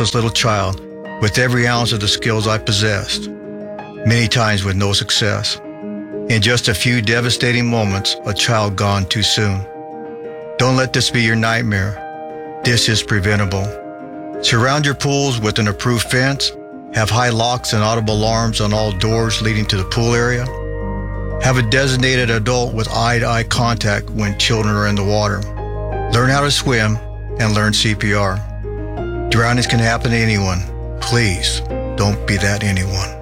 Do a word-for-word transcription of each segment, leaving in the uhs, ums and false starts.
helpless little child with every ounce of the skills I possessed, many times with no success. In just a few devastating moments, a child gone too soon. Don't let this be your nightmare. This is preventable. Surround your pools with an approved fence. Have high locks and audible alarms on all doors leading to the pool area. Have a designated adult with eye-to-eye contact when children are in the water. Learn how to swim and learn C P R. Drownings can happen to anyone. Please don't be that anyone.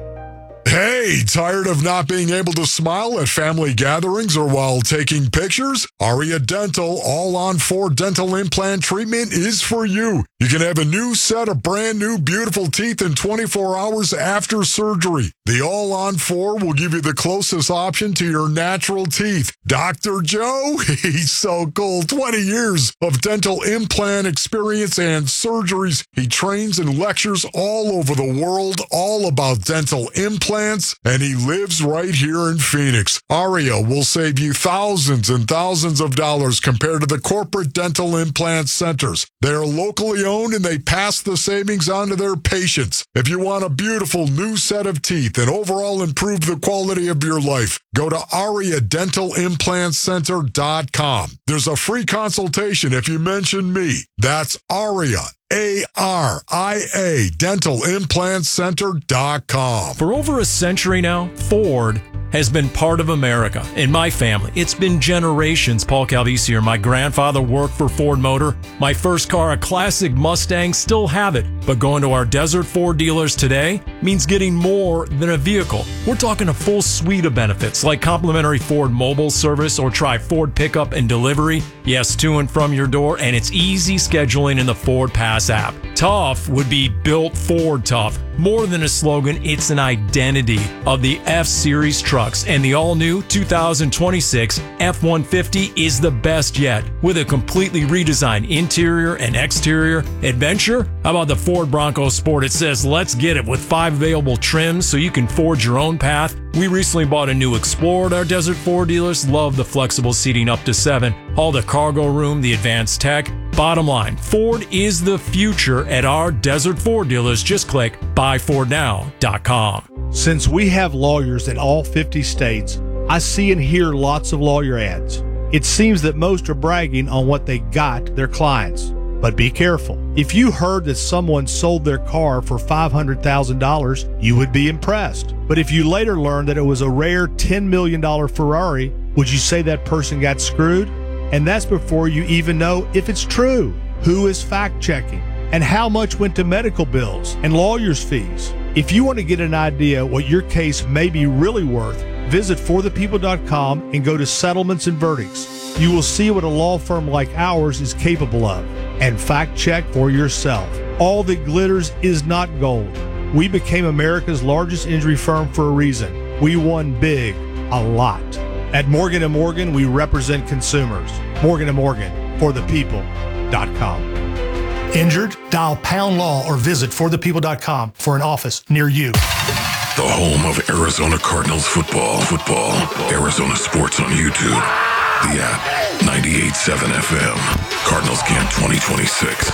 Hey, tired of not being able to smile at family gatherings or while taking pictures? Aria Dental All-On four Dental Implant Treatment is for you. You can have a new set of brand new beautiful teeth in twenty-four hours after surgery. The All-On four will give you the closest option to your natural teeth. Doctor Joe, he's so cool. twenty years of dental implant experience and surgeries. He trains and lectures all over the world all about dental implants, and he lives right here in Phoenix. Aria will save you thousands and thousands of dollars compared to the corporate dental implant centers. They're locally owned and they pass the savings on to their patients. If you want a beautiful new set of teeth and overall improve the quality of your life, go to aria dental implant center dot com. There's a free consultation if you mention me. That's Aria, A R I A, dental implant center dot com. For over a century now, Ford has been part of America. In my family, it's been generations. Paul Calvisi here. My grandfather worked for Ford Motor. My first car, a classic Mustang, still have it. But going to our Desert Ford dealers today means getting more than a vehicle. We're talking a full suite of benefits like complimentary Ford mobile service or try Ford pickup and delivery. Yes, to and from your door, and it's easy scheduling in the Ford Pass app. Tough would be built Ford tough. More than a slogan, it's an identity of the F-Series trucks, and the all-new two thousand twenty-six F one fifty is the best yet, with a completely redesigned interior and exterior. Adventure? How about the Ford Bronco Sport? It says, let's get it, with five available trims so you can forge your own path. We recently bought a new Explorer at our Desert Ford dealers. Love the flexible seating up to seven, all the cargo room, the advanced tech. Bottom line, Ford is the future at our Desert Ford dealers. Just click buy ford now dot com. Since we have lawyers in all fifty states, I see and hear lots of lawyer ads. It seems that most are bragging on what they got their clients. But be careful. If you heard that someone sold their car for five hundred thousand dollars, you would be impressed. But if you later learned that it was a rare ten million dollars Ferrari, would you say that person got screwed? And that's before you even know if it's true. Who is fact-checking? And how much went to medical bills and lawyers' fees? If you want to get an idea what your case may be really worth, visit for the people dot com and go to Settlements and Verdicts. You will see what a law firm like ours is capable of. And fact-check for yourself. All that glitters is not gold. We became America's largest injury firm for a reason. We won big, a lot. At Morgan and Morgan, we represent consumers. Morgan and Morgan, for the people dot com. Injured? Dial Pound Law or visit for the people dot com for an office near you. The home of Arizona Cardinals football. Football. Arizona Sports on YouTube. The app. ninety-eight point seven F M. Cardinals Camp twenty twenty-six.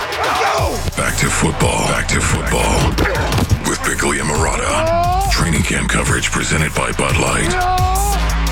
Back to football. Back to football. With Biglia Murata. Training camp coverage presented by Bud Light.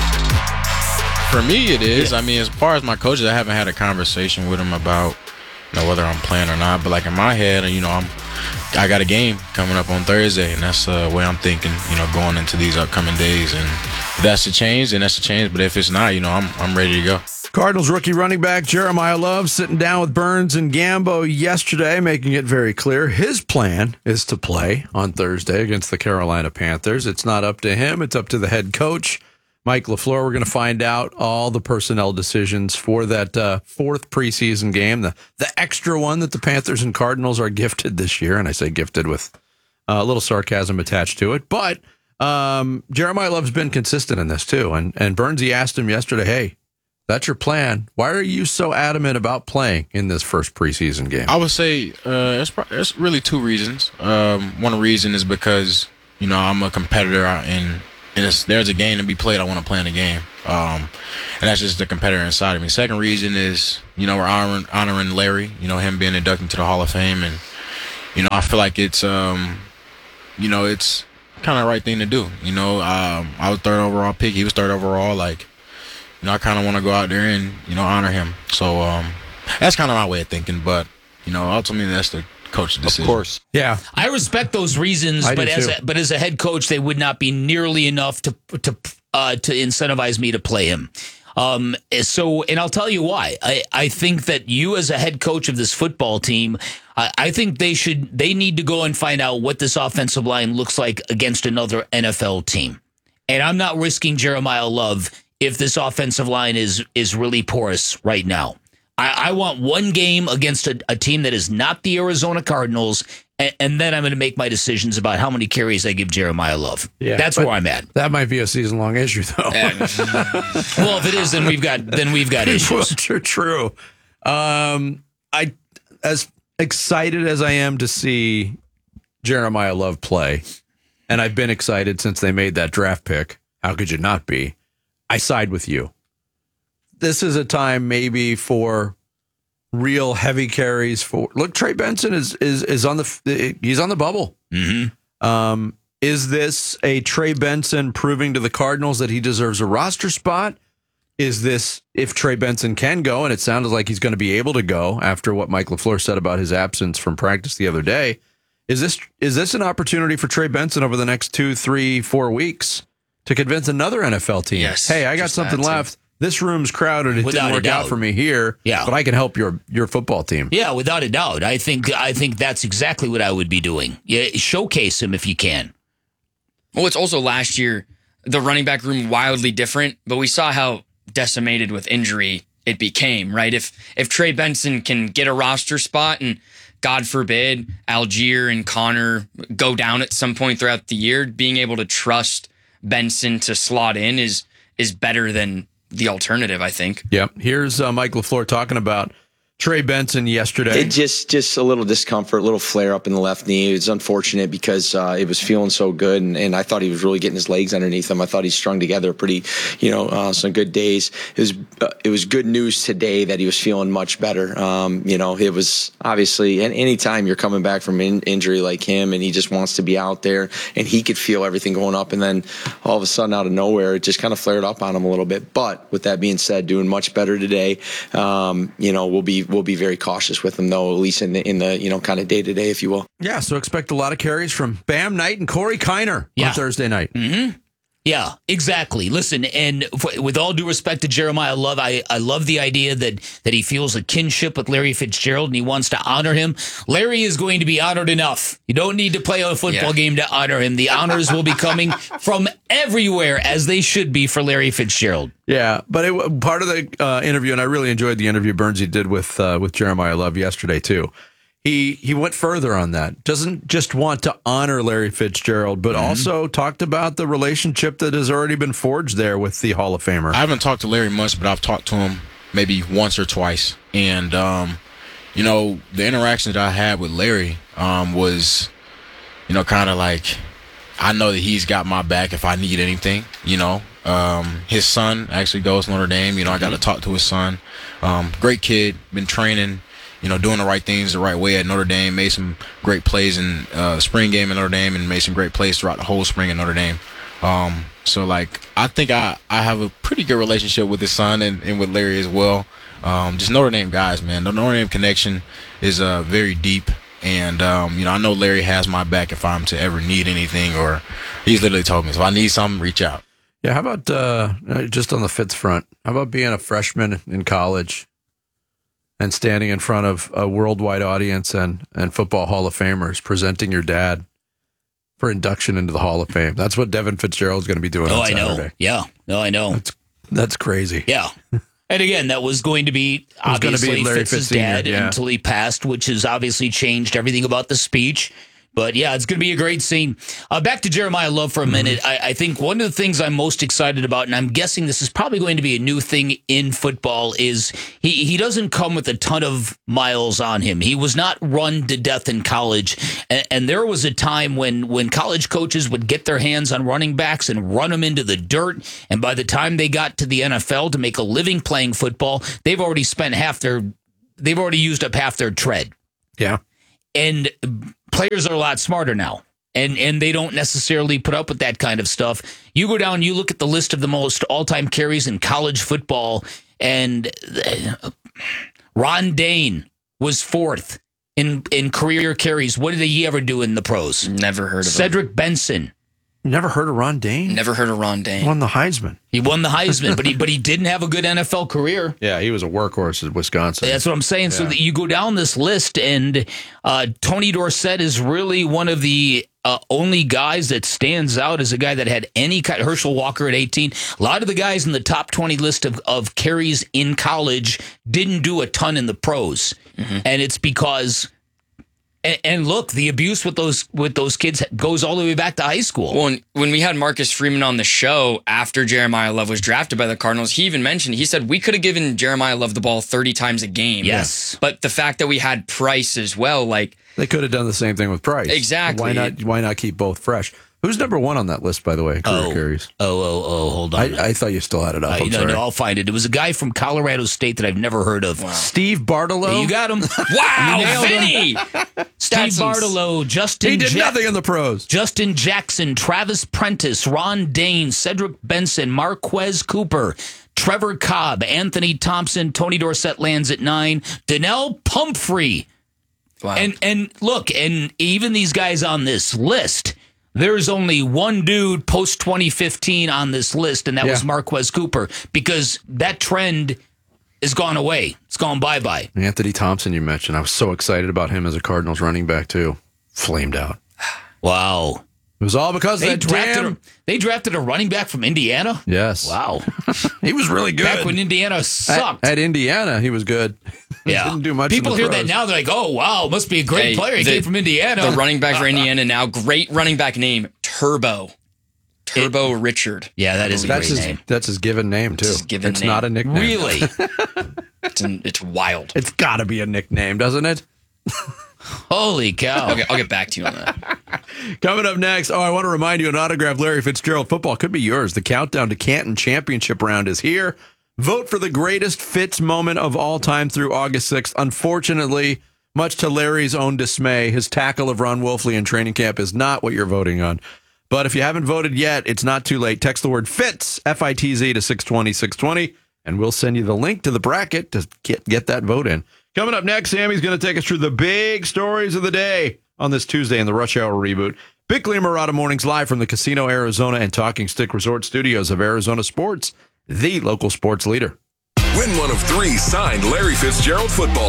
For me, it is. Yeah. I mean, as far as my coaches, I haven't had a conversation with them about, you know, whether I'm playing or not. But like in my head, you know, I'm, I got a game coming up on Thursday, and that's the way I'm thinking, you know, going into these upcoming days. And if that's a change, then that's a change. But if it's not, you know, I'm I'm ready to go. Cardinals rookie running back Jeremiah Love sitting down with Burns and Gambo yesterday, making it very clear his plan is to play on Thursday against the Carolina Panthers. It's not up to him. It's up to the head coach, Mike LaFleur. We're going to find out all the personnel decisions for that uh, fourth preseason game, the, the extra one that the Panthers and Cardinals are gifted this year. And I say gifted with uh, a little sarcasm attached to it. But um, Jeremiah Love's been consistent in this, too. And, and Burnsy asked him yesterday, hey, that's your plan. Why are you so adamant about playing in this first preseason game? I would say uh, it's, it's really two reasons. Um, one reason is because, you know, I'm a competitor and, and it's, there's a game to be played. I want to play in the game. Um, and that's just the competitor inside of me. Second reason is, you know, we're honoring, honoring Larry, you know, him being inducted to the Hall of Fame. And, you know, I feel like it's, um, you know, it's kind of the right thing to do. You know, um, I was third overall pick. He was third overall. Like, you know, I kind of want to go out there and, you know, honor him. So um, that's kind of my way of thinking. But, you know, ultimately that's the coach's decision. Of course. Yeah. I respect those reasons, I but do as too. a, but as a head coach, they would not be nearly enough to to uh, to incentivize me to play him. Um, so, and I'll tell you why. I, I think that you as a head coach of this football team, I, I think they should, they need to go and find out what this offensive line looks like against another N F L team. And I'm not risking Jeremiah Love if this offensive line is, is really porous right now. I, I want one game against a, a team that is not the Arizona Cardinals, and, and then I'm going to make my decisions about how many carries I give Jeremiah Love. Yeah, That's but where I'm at. That might be a season-long issue, though. Well, if it is, then we've got then we've got issues. True, true. Um, I, as excited as I am to see Jeremiah Love play, and I've been excited since they made that draft pick. How could you not be? I side with you. This is a time maybe for real heavy carries. For look, Trey Benson is is is on the he's on the bubble. Mm-hmm. Um, is this a Trey Benson proving to the Cardinals that he deserves a roster spot? Is this if Trey Benson can go, and it sounded like he's going to be able to go after what Mike LaFleur said about his absence from practice the other day? Is this is this an opportunity for Trey Benson over the next two, three, four weeks to convince another N F L team? Yes, hey, I got just something that too. left. This room's crowded. It Without didn't a work out doubt. for me here. Yeah. But I can help your your football team. Yeah, without a doubt. I think I think that's exactly what I would be doing. Yeah, showcase him if you can. Well, it's also last year, the running back room wildly different, but we saw how decimated with injury it became, right? If if Trey Benson can get a roster spot and God forbid Algier and Connor go down at some point throughout the year, being able to trust Benson to slot in is is better than the alternative, I think. Yep. Here's uh, Mike LaFleur talking about Trey Benson yesterday. It just just a little discomfort, a little flare up in the left knee. It was unfortunate because uh, it was feeling so good, and, and I thought he was really getting his legs underneath him. I thought he strung together pretty, you know, uh, some good days. It was uh, it was good news today that he was feeling much better. Um, you know, it was obviously, and anytime you're coming back from an injury like him, and he just wants to be out there, and he could feel everything going up, and then all of a sudden, out of nowhere, it just kind of flared up on him a little bit. But with that being said, doing much better today. Um, you know, we'll be. We'll be very cautious with him, though, at least in the, in the you know, kind of day-to-day, if you will. Yeah, so expect a lot of carries from Bam Knight and Corey Kiner Yeah. on Thursday night. Mm-hmm. Yeah, exactly. Listen, and f- with all due respect to Jeremiah Love, I, I love the idea that, that he feels a kinship with Larry Fitzgerald and he wants to honor him. Larry is going to be honored enough. You don't need to play a football Yeah. game to honor him. The honors will be coming from everywhere, as they should be for Larry Fitzgerald. Yeah, but it, part of the uh, interview, and I really enjoyed the interview Bernsey did with uh, with Jeremiah Love yesterday too. He he went further on that. Doesn't just want to honor Larry Fitzgerald, but also talked about the relationship that has already been forged there with the Hall of Famer. I haven't talked to Larry much, but I've talked to him maybe once or twice. And, um, you know, the interaction that I had with Larry um, was, you know, kind of like, I know that he's got my back if I need anything, you know. Um, his son actually goes to Notre Dame. You know, I got to talk to his son. Um, great kid, been training, you know, doing the right things the right way at Notre Dame, made some great plays in uh, the spring game at Notre Dame and made some great plays throughout the whole spring at Notre Dame. Um, so, like, I think I, I have a pretty good relationship with his son and, and with Larry as well. Um, just Notre Dame guys, man. The Notre Dame connection is uh, very deep. And, um, you know, I know Larry has my back if I'm to ever need anything, or he's literally told me, so if I need something, reach out. Yeah, how about uh, just on the Fitz front? How about being a freshman in college and standing in front of a worldwide audience and, and football Hall of Famers, presenting your dad for induction into the Hall of Fame? That's what Devin Fitzgerald's going to be doing Oh, on I know. Saturday. Yeah. No, I know. That's that's crazy. Yeah. And again, that was going to be was gonna obviously be Larry Fitz's Fitz Senior, dad yeah. until he passed, which has obviously changed everything about the speech. But yeah, it's going to be a great scene. Uh, back to Jeremiah Love for a minute. I, I think one of the things I'm most excited about, and I'm guessing this is probably going to be a new thing in football, is he, he doesn't come with a ton of miles on him. He was not run to death in college. And, and there was a time when, when college coaches would get their hands on running backs and run them into the dirt. And by the time they got to the N F L to make a living playing football, they've already spent half their, they've already used up half their tread. Yeah. And players are a lot smarter now. And and they don't necessarily put up with that kind of stuff. You go down, you look at the list of the most all-time carries in college football, and uh, Ron Dane was fourth in, in career carries. What did he ever do in the pros? Never heard of Cedric him. Benson. Never heard of Ron Dane? Never heard of Ron Dane. Won the Heisman. He won the Heisman, but he but he didn't have a good N F L career. Yeah, he was a workhorse at Wisconsin. That's what I'm saying. Yeah. So that you go down this list, and uh, Tony Dorsett is really one of the uh, only guys that stands out as a guy that had any kind. Herschel Walker at eighteen. A lot of the guys in the top twenty list of, of carries in college didn't do a ton in the pros, mm-hmm. and it's because. And, and look, the abuse with those with those kids goes all the way back to high school. Well, when we had Marcus Freeman on the show after Jeremiah Love was drafted by the Cardinals, he even mentioned, he said, we could have given Jeremiah Love the ball thirty times a game. Yes. But the fact that we had Price as well, like... They could have done the same thing with Price. Exactly. Why not, why not keep both fresh? Who's number one on that list, by the way, career oh, carries? Oh, oh, oh, hold on. I, I thought you still had it up. Uh, I'm no, sorry. no, I'll find it. It was a guy from Colorado State that I've never heard of. Wow. Steve Bartolo? You got him. Wow, Vinny! Steve Bartolo, Justin He did ja- nothing in the pros. Justin Jackson, Travis Prentice, Ron Dane, Cedric Benson, Marquez Cooper, Trevor Cobb, Anthony Thompson, Tony Dorsett lands at nine, Donnell Pumphrey. Wow. And and look, and even these guys on this list, there's only one dude post twenty fifteen on this list, and that Yeah. was Marquez Cooper, because that trend is gone away. It's gone bye-bye. Anthony Thompson, you mentioned. I was so excited about him as a Cardinals running back, too. Flamed out. Wow. It was all because They of that drafted, damn... a, they drafted a running back from Indiana? Yes. Wow. He was really good. Back when Indiana sucked. At, at Indiana, he was good. He yeah. didn't do much People in the hear pros. that now, they're like, oh, wow, must be a great Hey, player. He the- came from Indiana. The running back for Indiana now, great running back name, Turbo. Turbo Richard. Yeah, that is a That's great his, name. that's his given name, too. his given it's name. not a nickname. Really? It's, an, it's wild. It's got to be a nickname, doesn't it? Holy cow. Okay, I'll get back to you on that. Coming up next, oh, I want to remind you, an autographed Larry Fitzgerald football could be yours. The countdown to Canton Championship round is here. Vote for the greatest Fitz moment of all time through August sixth. Unfortunately, much to Larry's own dismay, his tackle of Ron Wolfley in training camp is not what you're voting on. But if you haven't voted yet, it's not too late. Text the word FITZ, F I T Z, to six twenty, six twenty, and we'll send you the link to the bracket to get, get that vote in. Coming up next, Sammy's going to take us through the big stories of the day on this Tuesday in the Rush Hour Reboot. Bickley and Murata Mornings live from the Casino Arizona and Talking Stick Resort Studios of Arizona Sports, the local sports leader. Win one of three signed Larry Fitzgerald football